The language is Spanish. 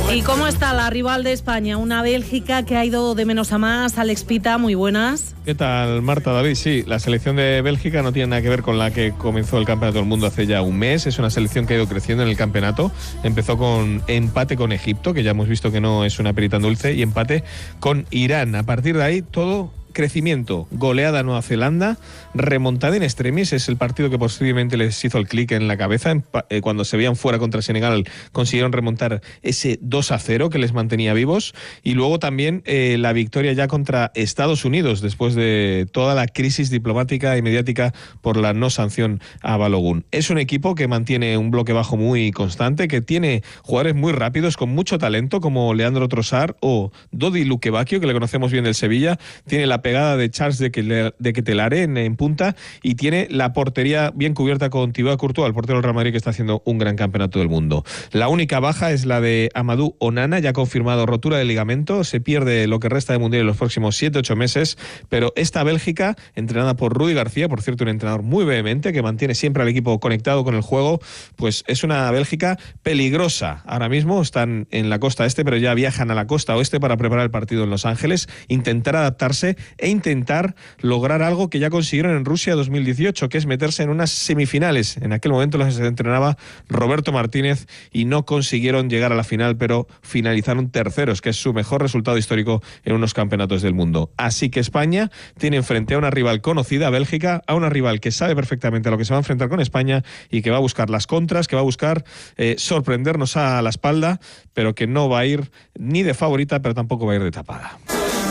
¿Y cómo está la rival de España? Una Bélgica que ha ido de menos a más. Alex Pita, muy buenas. ¿Qué tal, Marta, David? Sí, la selección de Bélgica no tiene nada que ver con la que comenzó el Campeonato del Mundo hace ya un mes. Es una selección que ha ido creciendo en el campeonato. Empezó con empate con Egipto, que ya hemos visto que no es una perita tan dulce, y empate con Irán. A partir de ahí, todo crecimiento, goleada a Nueva Zelanda, remontada en extremis, es el partido que posiblemente les hizo el clic en la cabeza. Cuando se veían fuera contra Senegal, consiguieron remontar ese 2-0 que les mantenía vivos, y luego también la victoria ya contra Estados Unidos, después de toda la crisis diplomática y mediática por la no sanción a Balogun. Es un equipo que mantiene un bloque bajo muy constante, que tiene jugadores muy rápidos, con mucho talento, como Leandro Trossard o Dodi Lukebakio, que le conocemos bien del Sevilla. Tiene la pegada de Charles de Ketelaere en punta, y tiene la portería bien cubierta con Thibaut Courtois, el portero del Real Madrid, que está haciendo un gran campeonato del mundo. La única baja es la de Amadou Onana, ya confirmado rotura de ligamento, se pierde lo que resta de Mundial en los próximos 7-8 meses, pero esta Bélgica, entrenada por Rudi García, por cierto un entrenador muy vehemente, que mantiene siempre al equipo conectado con el juego, pues es una Bélgica peligrosa. Ahora mismo están en la costa este, pero ya viajan a la costa oeste para preparar el partido en Los Ángeles, intentar adaptarse e intentar lograr algo que ya consiguieron en Rusia 2018, que es meterse en unas semifinales. En aquel momento los entrenaba Roberto Martínez y no consiguieron llegar a la final, pero finalizaron terceros, que es su mejor resultado histórico en unos campeonatos del mundo. Así que España tiene enfrente a una rival conocida, Bélgica, a una rival que sabe perfectamente a lo que se va a enfrentar con España y que va a buscar las contras, que va a buscar sorprendernos a la espalda, pero que no va a ir ni de favorita, pero tampoco va a ir de tapada.